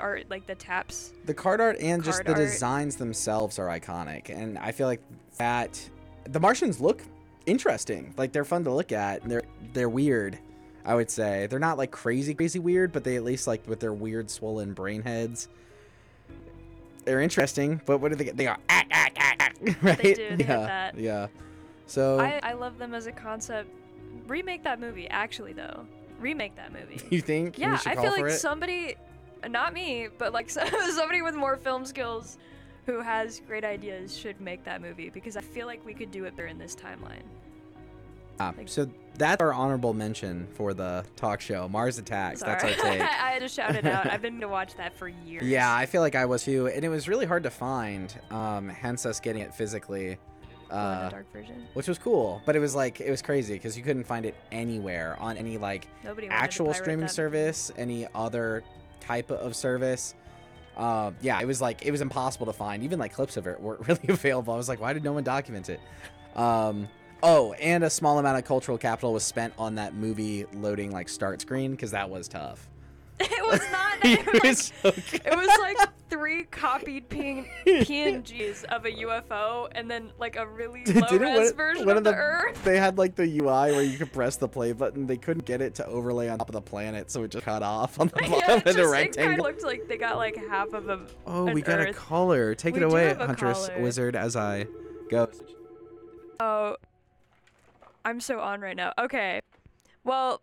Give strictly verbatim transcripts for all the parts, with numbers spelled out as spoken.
art, like the taps. The card art and just Card the art. designs themselves are iconic, and I feel like that the Martians look interesting. Like they're fun to look at. And they're they're weird. I would say they're not like crazy crazy weird, but they at least like with their weird swollen brain heads. They're interesting, but what do they get? They go ah, ah, ah, ah, right? They do. They yeah, have that. yeah. So I, I love them as a concept. Remake that movie, actually, though. Remake that movie. you think? Yeah, we should I call feel for like it? somebody, not me, but like somebody with more film skills who has great ideas should make that movie, because I feel like we could do it better in this timeline. Ah, like- so that's our honorable mention for the talk show, Mars Attacks. Sorry. That's our take. I had to shout it out. I've been to watch that for years. Yeah, I feel like I was too, and it was really hard to find. Um, hence us getting it physically, Glow in uh, the dark version. which was cool. But it was like it was crazy because you couldn't find it anywhere on any like Nobody wanted to actual pirate streaming that. service, any other type of service. Uh, yeah, it was like it was impossible to find. Even like clips of it weren't really available. I was like, why did no one document it? Um, oh, and a small amount of cultural capital was spent on that movie loading like start screen because that was tough. It was not. It It was, was so good. it was like three copied P N Gs of a U F O, and then like a really low Didn't res one- version one of the Earth. They had like the U I where you could press the play button. They couldn't get it to overlay on top of the planet, so it just cut off on the bottom Yeah, of it the just it kind rectangle. of looked like they got like half of a. Oh, an we got a Earth. color. Take We it do away, have a Huntress color. Wizard, as I go. Oh, I'm so on right now. Okay, well,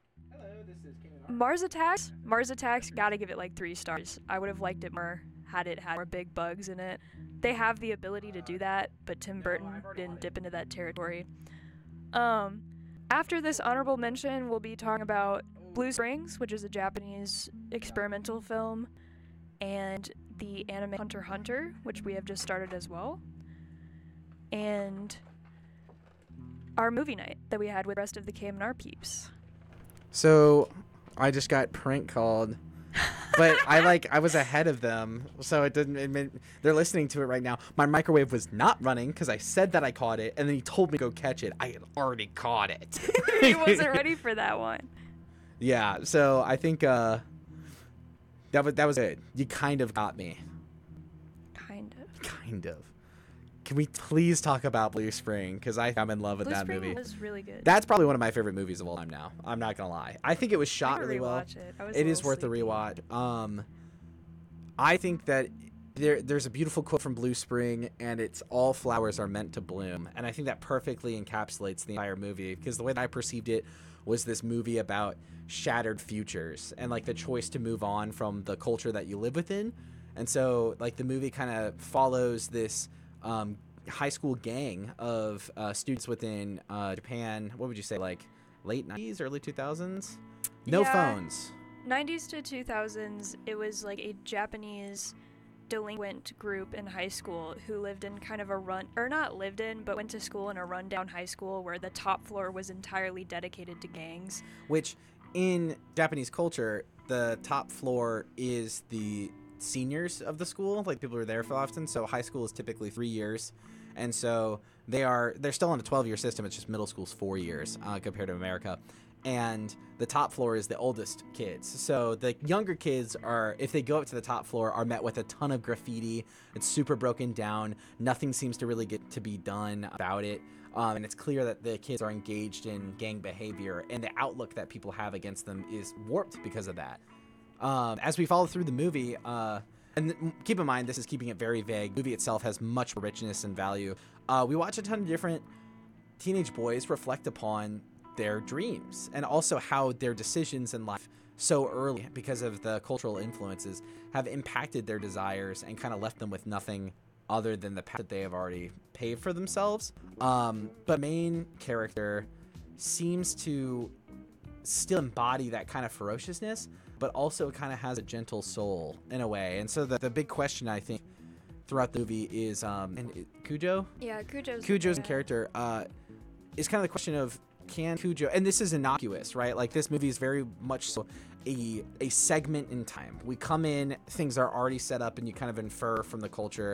Mars Attacks. Mars Attacks. Gotta give it like three stars. I would have liked it more had it had more big bugs in it. They have the ability to do that, but Tim Burton didn't dip into that territory. Um, after this honorable mention, we'll be talking about Blue Springs, which is a Japanese experimental film, and the anime Hunter x Hunter, which we have just started as well, and our movie night that we had with the rest of the K M N R peeps. So, I just got prank called, but I like I was ahead of them, so it didn't. It meant, they're listening to it right now. My microwave was not running because I said that I caught it, and then he told me to go catch it. I had already caught it. He wasn't ready for that one. Yeah, so I think uh, that was that was it. You kind of got me. Kind of. Kind of. Can we please talk about Blue Spring? Because I'm in love with Blue that Spring movie. was really good. That's probably one of my favorite movies of all time now. I'm not gonna lie. I think it was I shot gotta really well. rewatch It, I was It a is little worth a sleepy. rewatch. Um, I think that there there's a beautiful quote from Blue Spring, and it's all flowers are meant to bloom, and I think that perfectly encapsulates the entire movie because the way that I perceived it was this movie about shattered futures and like the choice to move on from the culture that you live within, and so like the movie kind of follows this um, high school gang of uh, students within uh, Japan. What would you say, like late nineties, early two thousands? No Yeah. phones. nineties to two thousands, it was like a Japanese delinquent group in high school who lived in kind of a run, or not lived in, but went to school in a rundown high school where the top floor was entirely dedicated to gangs. Which in Japanese culture, the top floor is the seniors of the school, like people who are there for often. So high school is typically three years, and so they are they're still on a twelve year system. It's just middle school's four years uh, compared to America. And the top floor is the oldest kids. So the younger kids are, if they go up to the top floor, are met with a ton of graffiti. It's super broken down. Nothing seems to really get to be done about it. Um, and it's clear that the kids are engaged in gang behavior, and the outlook that people have against them is warped because of that. Um, as we follow through the movie, uh, and th- keep in mind, this is keeping it very vague. The movie itself has much richness and value. Uh, we watch a ton of different teenage boys reflect upon their dreams and also how their decisions in life so early because of the cultural influences have impacted their desires and kind of left them with nothing other than the path that they have already paved for themselves. Um, but main character seems to still embody that kind of ferociousness, but also kind of has a gentle soul in a way. And so the, the big question, I think, throughout the movie is, um, and it- Cujo? Yeah, Cujo's Cujo's the character uh, is kind of the question of, can Cujo, and this is innocuous, right? Like this movie is very much so a a segment in time. We come in, things are already set up, and you kind of infer from the culture